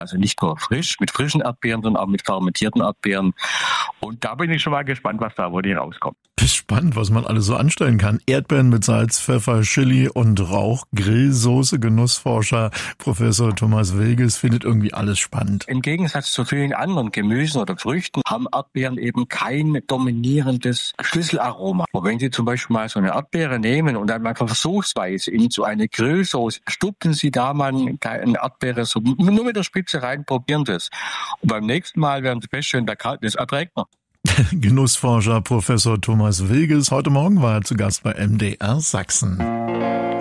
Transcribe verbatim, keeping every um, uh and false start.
Also nicht nur frisch, mit frischen Erdbeeren, sondern auch mit fermentierten Erdbeeren. Und da bin ich schon mal gespannt, was da wohl hier rauskommt. Spannend, was man alles so anstellen kann. Erdbeeren mit Salz, Pfeffer, Chili und Rauch, Grillsoße, Genussforscher Professor Thomas Wilges findet irgendwie alles spannend. Im Gegensatz zu vielen anderen Gemüsen oder Früchten haben Erdbeeren eben kein dominierendes Schlüsselaroma. Und wenn Sie zum Beispiel mal so eine Erdbeere nehmen und dann mal versuchsweise in so eine Grillsoße, stupfen Sie da mal eine Erdbeere so nur mit der Spitze rein, probieren das. Und beim nächsten Mal werden Sie feststellen, der Kalten ist erträgt man. Genussforscher Professor Thomas Wilges. Heute Morgen war er zu Gast bei M D R Sachsen.